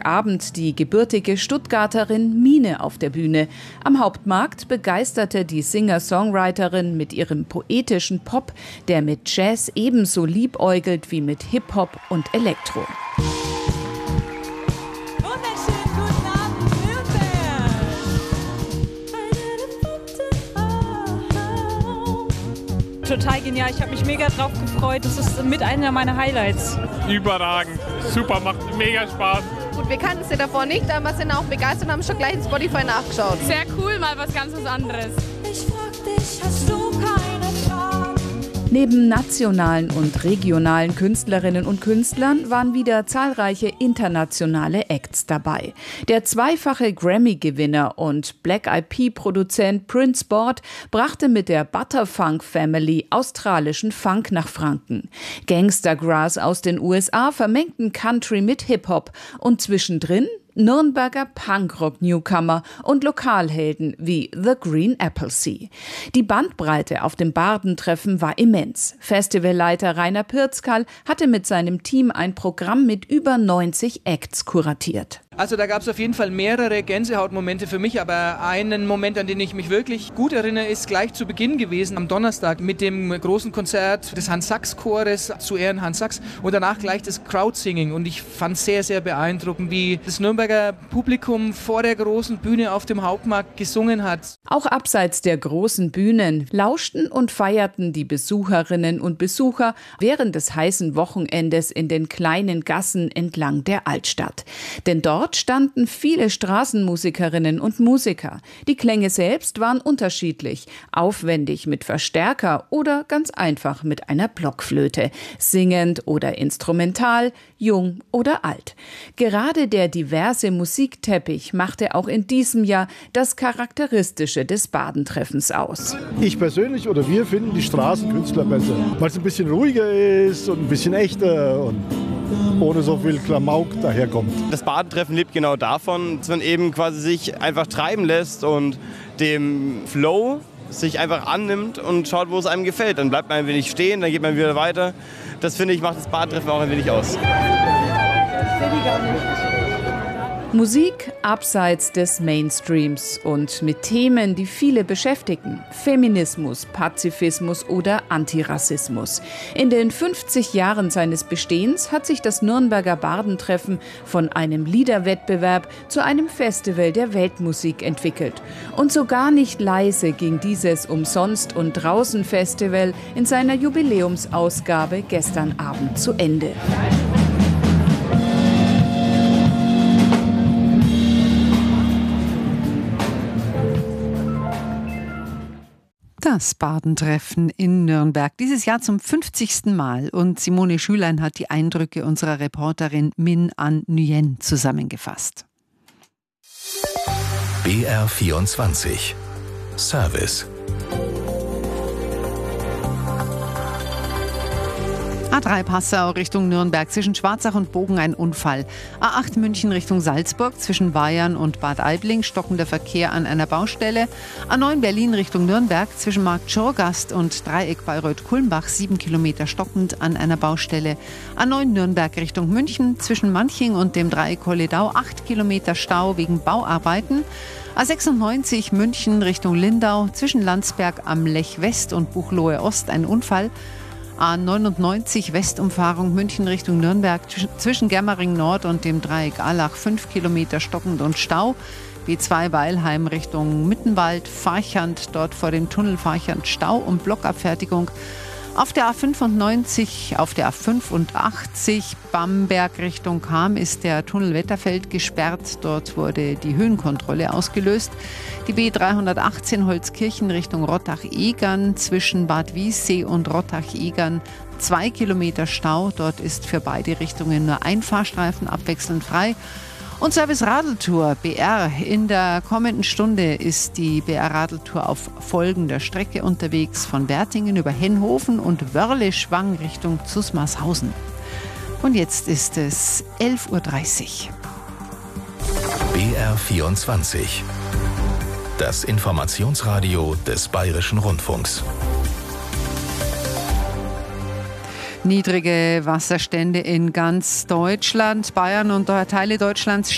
Samstagabend die gebürtige Stuttgarterin Mine auf der Bühne. Am Hauptmarkt begeisterte die Singer-Songwriterin mit ihrem poetischen Pop, der mit Jazz ebenso liebäugelt wie mit Hip-Hop und Elektro. Total genial, ich habe mich mega drauf gefreut. Das ist mit einer meiner Highlights. Überragend, super, macht mega Spaß. Gut, wir kannten sie davor nicht, aber sind auch begeistert und haben schon gleich in Spotify nachgeschaut. Sehr cool, mal was ganz anderes. Ich frag dich, hast du keine Fragen? Neben nationalen und regionalen Künstlerinnen und Künstlern waren wieder zahlreiche internationale Acts dabei. Der zweifache Grammy-Gewinner und Black-Eyed-Pea-Produzent Prince Bort brachte mit der Butterfunk Family australischen Funk nach Franken. Gangstergrass aus den USA vermengten Country mit Hip-Hop und zwischendrin Nürnberger Punkrock-Newcomer und Lokalhelden wie The Green Appleseed. Die Bandbreite auf dem Bardentreffen war immens. Festivalleiter Rainer Pirzkal hatte mit seinem Team ein Programm mit über 90 Acts kuratiert. Also da gab es auf jeden Fall mehrere Gänsehautmomente für mich, aber einen Moment, an den ich mich wirklich gut erinnere, ist gleich zu Beginn gewesen, am Donnerstag mit dem großen Konzert des Hans-Sachs-Chores zu Ehren Hans Sachs und danach gleich das Crowdsinging. Und ich fand sehr, sehr beeindruckend, wie das Nürnberger Publikum vor der großen Bühne auf dem Hauptmarkt gesungen hat. Auch abseits der großen Bühnen lauschten und feierten die Besucherinnen und Besucher während des heißen Wochenendes in den kleinen Gassen entlang der Altstadt. Denn dort standen viele Straßenmusikerinnen und Musiker. Die Klänge selbst waren unterschiedlich, aufwendig mit Verstärker oder ganz einfach mit einer Blockflöte, singend oder instrumental, jung oder alt. Gerade der diverse Musikteppich machte auch in diesem Jahr das Charakteristische des Badentreffens aus. Ich persönlich oder wir finden die Straßenkünstler besser, weil es ein bisschen ruhiger ist und ein bisschen echter und ohne so viel Klamauk daherkommt. Das Badentreffen lebt genau davon, dass man eben quasi sich einfach treiben lässt und dem Flow sich einfach annimmt und schaut, wo es einem gefällt. Dann bleibt man ein wenig stehen, dann geht man wieder weiter. Das, finde ich, macht das Badentreffen auch ein wenig aus. Musik abseits des Mainstreams und mit Themen, die viele beschäftigen. Feminismus, Pazifismus oder Antirassismus. In den 50 Jahren seines Bestehens hat sich das Nürnberger Bardentreffen von einem Liederwettbewerb zu einem Festival der Weltmusik entwickelt. Und so gar nicht leise ging dieses Umsonst- und Draußen-Festival in seiner Jubiläumsausgabe gestern Abend zu Ende. Das Badentreffen in Nürnberg, dieses Jahr zum 50. Mal. Und Simone Schülein hat die Eindrücke unserer Reporterin Min An Nguyen zusammengefasst. BR24 Service. A3 Passau Richtung Nürnberg, zwischen Schwarzach und Bogen ein Unfall. A8 München Richtung Salzburg, zwischen Bayern und Bad Aibling stockender Verkehr an einer Baustelle. A9 Berlin Richtung Nürnberg, zwischen Markt Schorgast und Dreieck Bayreuth-Kulmbach 7 Kilometer stockend an einer Baustelle. A9 Nürnberg Richtung München, zwischen Manching und dem Dreieck Holledau 8 Kilometer Stau wegen Bauarbeiten. A96 München Richtung Lindau, zwischen Landsberg am Lech West und Buchloe Ost ein Unfall. A99 Westumfahrung München Richtung Nürnberg, zwischen Germering Nord und dem Dreieck Allach 5 Kilometer stockend und Stau. B2 Weilheim Richtung Mittenwald, Farchant, dort vor dem Tunnel Farchant Stau und Blockabfertigung. Auf der A95, auf der A85 Bamberg Richtung Cham ist der Tunnel Wetterfeld gesperrt. Dort wurde die Höhenkontrolle ausgelöst. Die B318 Holzkirchen Richtung Rottach-Egern zwischen Bad Wiessee und Rottach-Egern 2 Kilometer Stau. Dort ist für beide Richtungen nur ein Fahrstreifen abwechselnd frei. Und Service Radeltour BR. In der kommenden Stunde ist die BR Radeltour auf folgender Strecke unterwegs, von Wertingen über Henhofen und Wörle-Schwang Richtung Zusmarshausen. Und jetzt ist es 11.30 Uhr. BR24. Das Informationsradio des Bayerischen Rundfunks. Niedrige Wasserstände in ganz Deutschland. Bayern und Teile Deutschlands